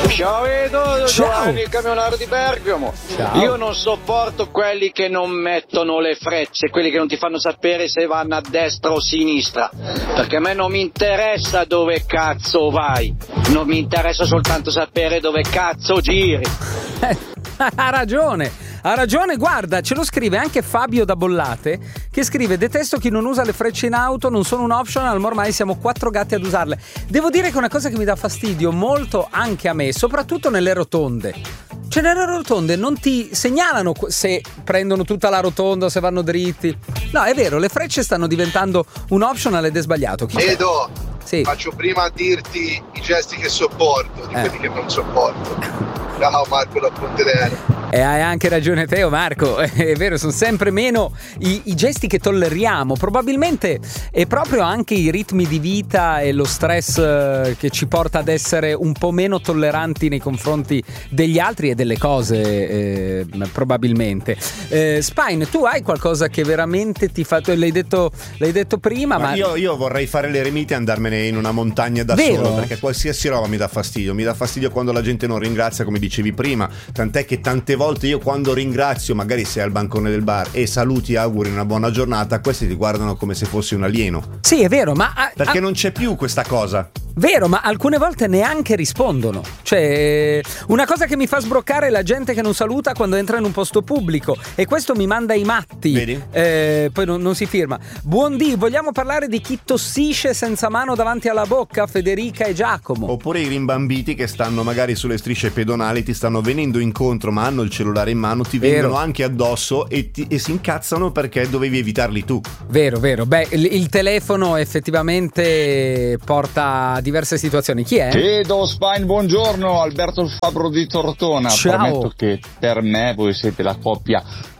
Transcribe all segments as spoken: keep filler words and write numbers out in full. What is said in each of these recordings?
Ciao Edo, Ciao. Giovanni il camionaro di Bergamo. Ciao. Io non sopporto quelli che non mettono le frecce, quelli che non ti fanno sapere se vanno a destra o a sinistra, perché a me non mi interessa dove cazzo vai, non mi interessa soltanto sapere dove cazzo giri. Eh, ha ragione. Ha ragione, guarda, ce lo scrive anche Fabio da Bollate, che scrive: detesto chi non usa le frecce in auto, non sono un optional, ma ormai siamo quattro gatti ad usarle. Devo dire che è una cosa che mi dà fastidio molto anche a me, soprattutto nelle rotonde. Cioè nelle rotonde non ti segnalano se prendono tutta la rotonda, se vanno dritti. No, è vero, le frecce stanno diventando un optional ed è sbagliato. Chi Edo, sì. faccio prima a dirti i gesti che sopporto, di Eh. quelli che non sopporto. Ciao Marco da Pontenero. E hai anche ragione Teo, Marco, è vero, sono sempre meno i, i gesti che tolleriamo. Probabilmente è proprio anche i ritmi di vita e lo stress eh, che ci porta ad essere un po' meno tolleranti nei confronti degli altri e delle cose, eh, probabilmente. Eh, Spine, tu hai qualcosa che veramente ti fa... L'hai detto, l'hai detto prima, ma... ma io, io vorrei fare l'eremita e andarmene in una montagna da Vero? solo, perché qualsiasi roba mi dà fastidio. Mi dà fastidio quando la gente non ringrazia, come dicevi prima, tant'è che tante volte io quando ringrazio, magari sei al bancone del bar e saluti e auguri una buona giornata, questi ti guardano come se fossi un alieno. Sì, è vero, ma... a- Perché a- non c'è più questa cosa. Vero, ma alcune volte neanche rispondono. Cioè, una cosa che mi fa sbroccare è la gente che non saluta quando entra in un posto pubblico, e questo mi manda i matti. Vedi? Eh, poi non, non si firma. Buondì, vogliamo parlare di chi tossisce senza mano davanti alla bocca? Federica e Giacomo. Oppure i rimbambiti che stanno magari sulle strisce pedonali, ti stanno venendo incontro ma hanno il cellulare in mano, ti Vero. vengono anche addosso e, ti, e si incazzano perché dovevi evitarli tu. Vero, vero. Beh, il, il telefono effettivamente porta a diverse situazioni. Chi è? Edo Spine, buongiorno, Alberto il Fabbro di Tortona. Ciao. Prometto che per me voi siete la coppia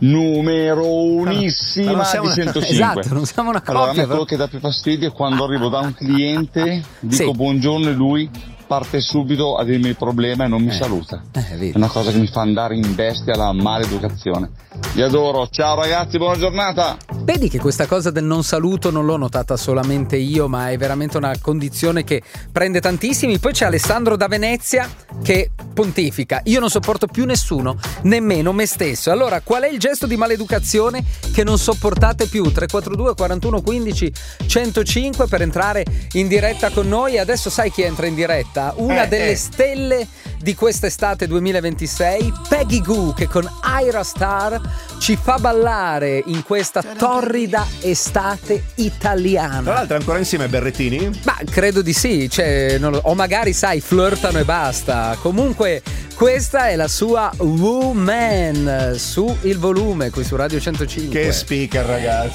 numero unissima Ma non siamo di una- centocinque. Esatto, non siamo una Allora, a coppia, me quello però. che dà più fastidio è quando arrivo da un cliente, dico Sì. buongiorno e lui parte subito a dirmi il problema e non mi saluta. Eh, vedi. È una cosa che mi fa andare in bestia la maleducazione. Vi adoro, ciao ragazzi, buona giornata. Vedi che questa cosa del non saluto non l'ho notata solamente io, ma è veramente una condizione che prende tantissimi. Poi c'è Alessandro da Venezia che pontifica: io non sopporto più nessuno, nemmeno me stesso. Allora, qual è il gesto di maleducazione che non sopportate più? tre quattro due quarantuno quindici centocinque per entrare in diretta con noi. Adesso sai chi entra in diretta? Una Eh, delle eh. stelle di quest'estate duemilaventisei, Peggy Goo, che con Ira Star ci fa ballare in questa torrida estate Tra italiana. l'altro è ancora insieme ai Berrettini? Ma credo di sì, cioè, non lo- o magari sai, flirtano e basta. Comunque questa è la sua Woman su Il Volume, qui su Radio centocinque. Che speaker, ragazzi.